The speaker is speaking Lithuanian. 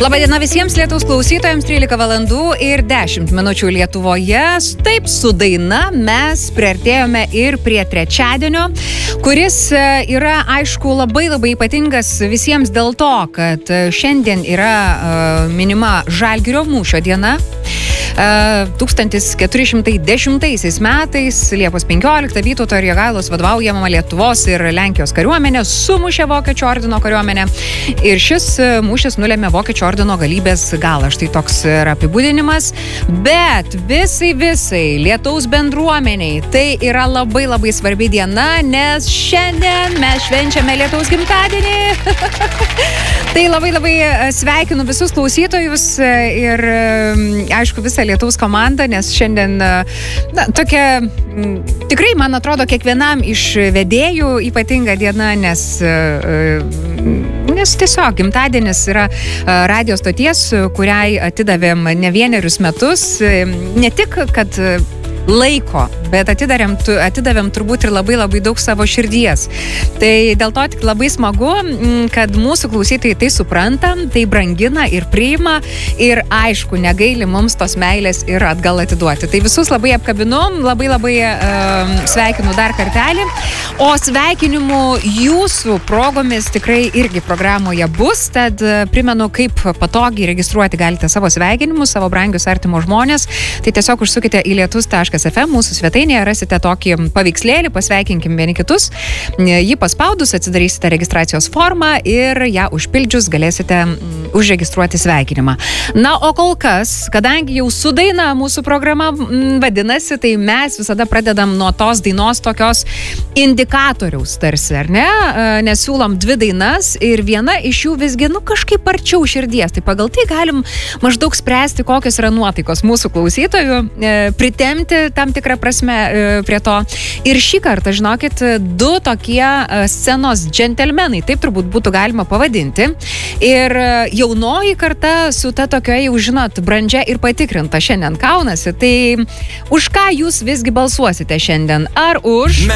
Labadiena visiems Lietuvos klausytojams, 13 valandų ir 10 minučių Lietuvoje. Taip, su daina mes priartėjome ir prie trečiadienio, kuris yra, aišku, labai ypatingas visiems dėl to, kad šiandien yra minima Žalgirio mūšio diena. 1410 metais, Liepos 15, Vytauto ir Jogailos vadovaujama Lietuvos ir Lenkijos kariuomenė sumušė Vokiečių ordino kariuomenę ir šis mūšis nulėmė Vokiečių ordino galybės galą. Štai toks yra apibūdinimas, bet visai Lietuvos bendruomeniai tai yra labai svarbi diena, nes šiandien mes švenčiame Lietuvos gimtadienį. Tai labai sveikinu visus klausytojus ir, aišku, visą Lietuvos komandą, nes šiandien tokia, tikrai, man atrodo, kiekvienam iš vedėjų ypatinga diena, nes tiesiog gimtadienis yra radijo stoties, kuriai atidavėm ne vienerius metus, ne tik, kad laiko, bet atidavėm turbūt ir labai daug savo širdies. Tai dėl to tik labai smagu, kad mūsų klausytojai tai supranta, tai brangina ir priima ir aišku, negaili mums tos meilės ir atgal atiduoti. Tai visus labai apkabinu, labai sveikinu dar kartelį, o sveikinimų jūsų progomis tikrai irgi programoje bus, tad primenu, kaip patogiai registruoti galite savo sveikinimus, savo brangius artimos žmonės, tai tiesiog užsukite į lietus.fm, mūsų svetainėje rasite tokį paveikslėlį, pasveikinkim vieni kitus, jį paspaudus atsidarysite registracijos formą ir ją užpildžius galėsite užregistruoti sveikinimą. Na, o kol kas, kadangi jau su daina mūsų programa vadinasi, tai mes visada pradedam nuo tos dainos tokios indikatoriaus tarsi, ar ne? Nes siūlom dvi dainas ir viena iš jų visgi, kažkaip arčiau širdies. Tai pagal tai galim maždaug spręsti, kokios yra nuotaikos mūsų klausytojų, pritemti tam tikrą prasme prie to. Ir šį kartą, žinokit, du tokie scenos džentelmenai, taip turbūt būtų galima pavadinti. Ir jaunoji karta su ta tokia, jau žinot, brandžia ir patikrinta šiandien kaunasi. Tai už ką jūs visgi balsuosite šiandien? Ar už